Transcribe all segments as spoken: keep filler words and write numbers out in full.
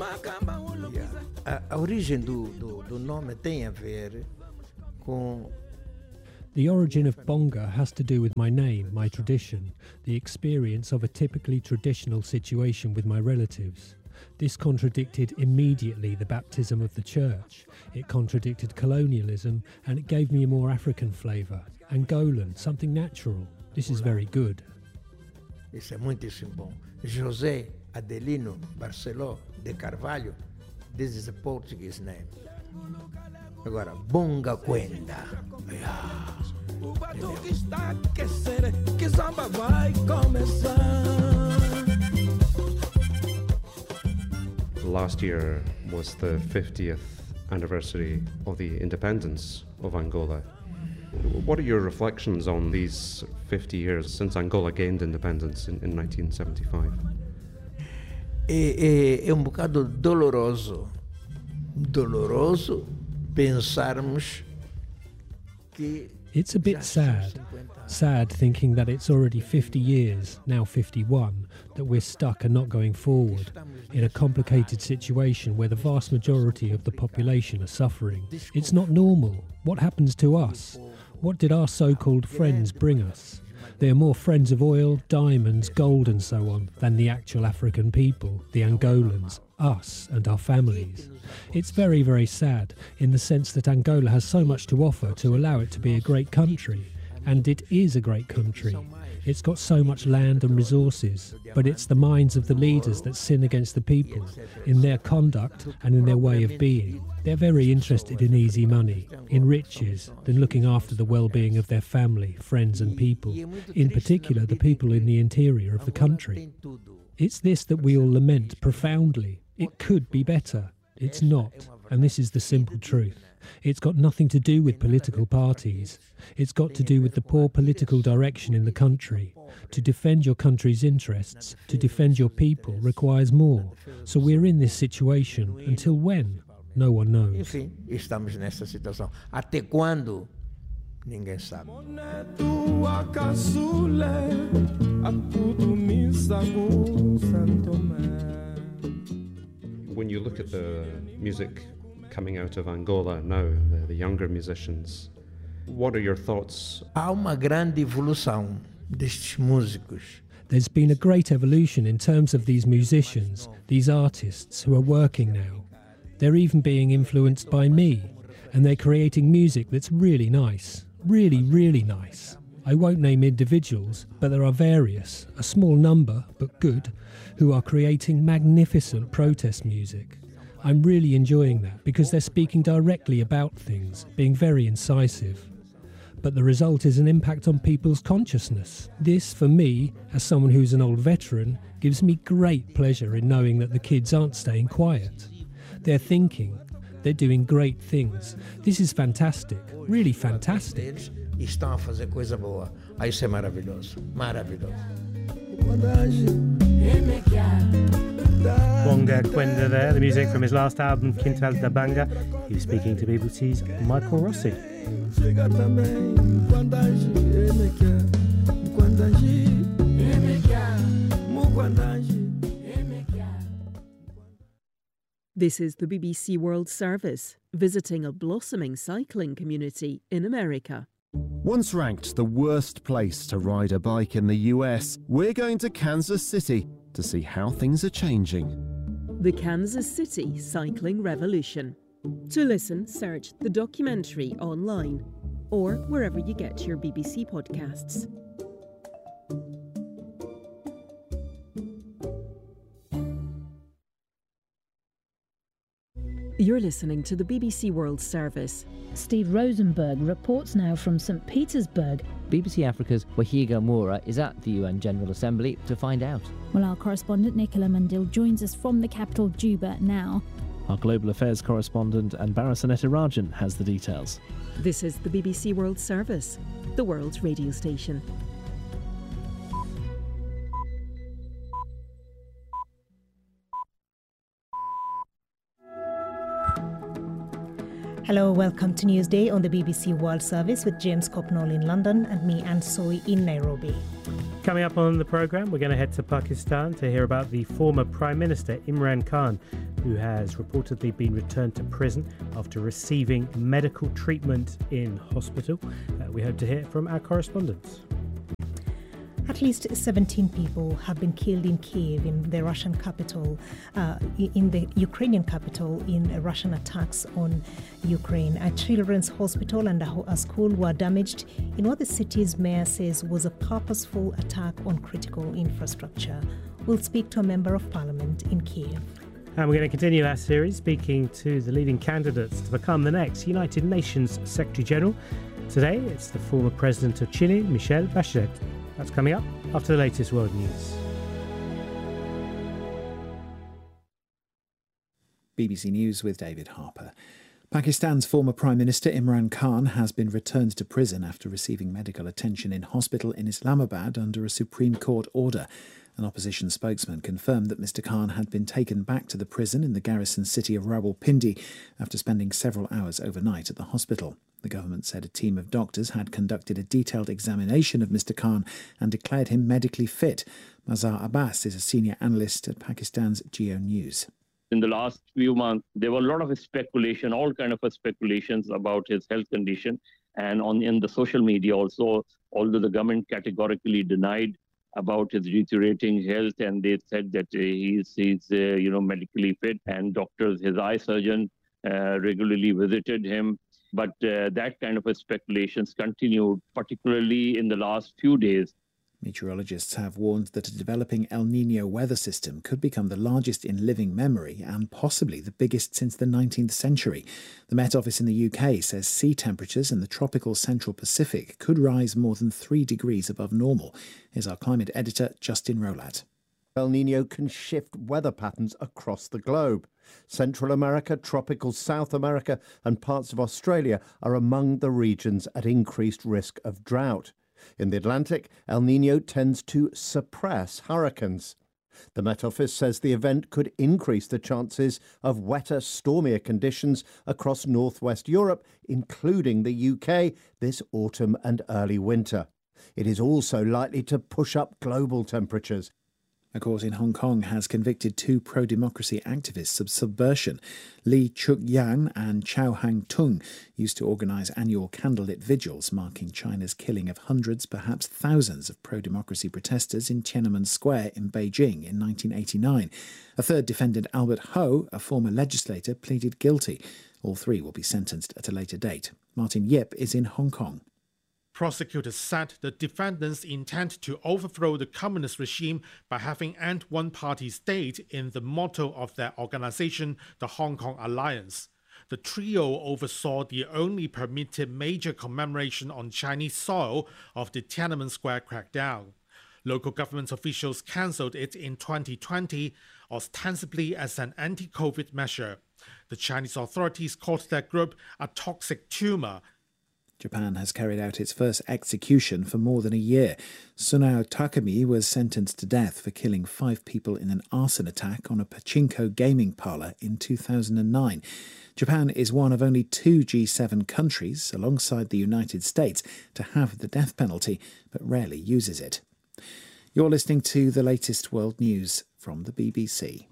Yeah. A, a origem do, do, do nome tem a ver com... The origin of Bonga has to do with my name, my tradition, the experience of a typically traditional situation with my relatives. This contradicted immediately the baptism of the church. It contradicted colonialism, and it gave me a more African flavour. Angolan, something natural. This is very good. Isso é muitíssimo bom. José Adelino Barceló de Carvalho, this is a Portuguese name. Agora, Bonga Quenda. O batuque está aquecer, que samba vai começar. Last year was the fiftieth anniversary of the independence of Angola. What are your reflections on these fifty years since Angola gained independence in, in nineteen seventy-five? É, é, é um bocado doloroso, doloroso pensarmos que... It's a bit sad, sad thinking that it's already fifty years, now fifty-one, that we're stuck and not going forward in a complicated situation where the vast majority of the population are suffering. It's not normal. What happens to us? What did our so-called friends bring us? They are more friends of oil, diamonds, gold and so on than the actual African people, the Angolans, us and our families. It's very, very sad in the sense that Angola has so much to offer to allow it to be a great country. And it is a great country. It's got so much land and resources, but it's the minds of the leaders that sin against the people, in their conduct and in their way of being. They're very interested in easy money, in riches, than looking after the well-being of their family, friends and people, in particular the people in the interior of the country. It's this that we all lament profoundly. It could be better. It's not, and this is the simple truth. It's got nothing to do with political parties. It's got to do with the poor political direction in the country. To defend your country's interests, to defend your people, requires more. So we're in this situation. Until when? No one knows. Enfim, estamos nessa situação. Até quando? Ninguém sabe. When you look at the music coming out of Angola now, the, the younger musicians, what are your thoughts? Há uma grande evolução destes músicos. There's been a great evolution in terms of these musicians, these artists who are working now. They're even being influenced by me, and they're creating music that's really nice, really, really nice. I won't name individuals, but there are various, a small number, but good, who are creating magnificent protest music. I'm really enjoying that because they're speaking directly about things, being very incisive. But the result is an impact on people's consciousness. This, for me, as someone who's an old veteran, gives me great pleasure in knowing that the kids aren't staying quiet. They're thinking, they're doing great things. This is fantastic, really fantastic. Estão a fazer coisa boa. Ah, isso é maravilhoso, maravilhoso. Bonga Quenda there, the music from his last album, Quintal da Banga. He was speaking to B B C's Michael Rossi. This is the B B C World Service, visiting a blossoming cycling community in America. Once ranked the worst place to ride a bike in the U S, we're going to Kansas City to see how things are changing. The Kansas City Cycling Revolution. To listen, search the documentary online or wherever you get your B B C podcasts. You're listening to the B B C World Service. Steve Rosenberg reports now from Saint Petersburg. B B C Africa's Wahiga Moura is at the U N General Assembly to find out. Well, our correspondent Nicola Mundil joins us from the capital Juba now. Our global affairs correspondent Anbara Soneta Rajan has the details. This is the B B C World Service, the world's radio station. Hello, welcome to Newsday on the B B C World Service with James Copnall in London and me, Anne Soy, in Nairobi. Coming up on the programme, we're going to head to Pakistan to hear about the former Prime Minister Imran Khan, who has reportedly been returned to prison after receiving medical treatment in hospital. Uh, we hope to hear from our correspondents. At least seventeen people have been killed in Kiev, in the Russian capital, uh, in the Ukrainian capital, in Russian attacks on Ukraine. A children's hospital and a, a school were damaged in what the city's mayor says was a purposeful attack on critical infrastructure. We'll speak to a member of parliament in Kiev. And we're going to continue our series speaking to the leading candidates to become the next United Nations Secretary General. Today, it's the former president of Chile, Michelle Bachelet. That's coming up after the latest world news. B B C News with David Harper. Pakistan's former Prime Minister Imran Khan has been returned to prison after receiving medical attention in hospital in Islamabad under a Supreme Court order. An opposition spokesman confirmed that Mister Khan had been taken back to the prison in the garrison city of Rawalpindi after spending several hours overnight at the hospital. The government said a team of doctors had conducted a detailed examination of Mister Khan and declared him medically fit. Mazhar Abbas is a senior analyst at Pakistan's Geo News. In the last few months, there were a lot of speculation, all kind of speculations about his health condition. And on in the social media also, although the government categorically denied about his deteriorating health, and they said that uh, he's, he's uh, you know, medically fit, and doctors, his eye surgeon uh, regularly visited him. But uh, that kind of a speculations continued, particularly in the last few days. Meteorologists have warned that a developing El Niño weather system could become the largest in living memory and possibly the biggest since the nineteenth century. The Met Office in the U K says sea temperatures in the tropical Central Pacific could rise more than three degrees above normal. Here's our climate editor, Justin Rolat. El Niño can shift weather patterns across the globe. Central America, tropical South America and parts of Australia are among the regions at increased risk of drought. In the Atlantic, El Niño tends to suppress hurricanes. The Met Office says the event could increase the chances of wetter, stormier conditions across northwest Europe, including the U K, this autumn and early winter. It is also likely to push up global temperatures. A court in Hong Kong has convicted two pro-democracy activists of subversion. Lee Chuk-yan and Chow Hang-tung used to organise annual candlelit vigils marking China's killing of hundreds, perhaps thousands, of pro-democracy protesters in Tiananmen Square in Beijing in nineteen eighty-nine. A third defendant, Albert Ho, a former legislator, pleaded guilty. All three will be sentenced at a later date. Martin Yip is in Hong Kong. Prosecutors said the defendants intend to overthrow the communist regime by having end one-party state in the motto of their organization, the Hong Kong Alliance. The trio oversaw the only permitted major commemoration on Chinese soil of the Tiananmen Square crackdown. Local government officials cancelled it in twenty twenty, ostensibly as an anti-COVID measure. The Chinese authorities called their group a toxic tumor. Japan has carried out its first execution for more than a year. Sunao Takumi was sentenced to death for killing five people in an arson attack on a pachinko gaming parlour in two thousand nine. Japan is one of only two G seven countries, alongside the United States, to have the death penalty, but rarely uses it. You're listening to the latest world news from the B B C.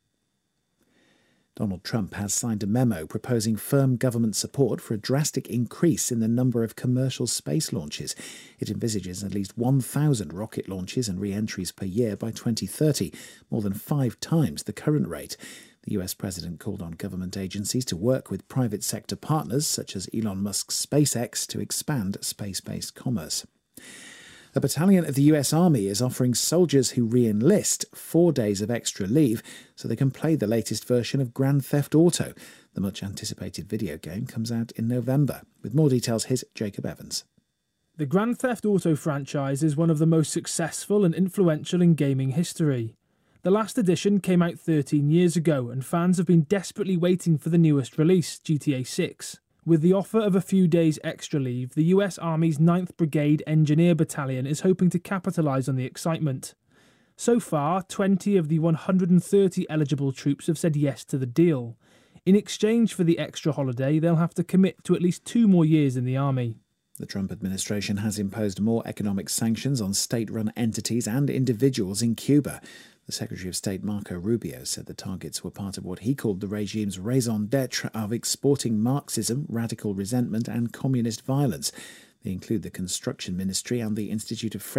Donald Trump has signed a memo proposing firm government support for a drastic increase in the number of commercial space launches. It envisages at least one thousand rocket launches and re-entries per year by twenty thirty, more than five times the current rate. The U S president called on government agencies to work with private sector partners, such as Elon Musk's SpaceX, to expand space-based commerce. A battalion of the U S Army is offering soldiers who re-enlist four days of extra leave so they can play the latest version of Grand Theft Auto. The much-anticipated video game comes out in November. With more details, here's Jacob Evans. The Grand Theft Auto franchise is one of the most successful and influential in gaming history. The last edition came out thirteen years ago, and fans have been desperately waiting for the newest release, G T A six. With the offer of a few days extra leave, the U S Army's ninth Brigade Engineer Battalion is hoping to capitalise on the excitement. So far, twenty of the one hundred thirty eligible troops have said yes to the deal. In exchange for the extra holiday, they'll have to commit to at least two more years in the Army. The Trump administration has imposed more economic sanctions on state-run entities and individuals in Cuba. The Secretary of State Marco Rubio said the targets were part of what he called the regime's raison d'etre of exporting Marxism, radical resentment and communist violence. They include the Construction Ministry and the Institute of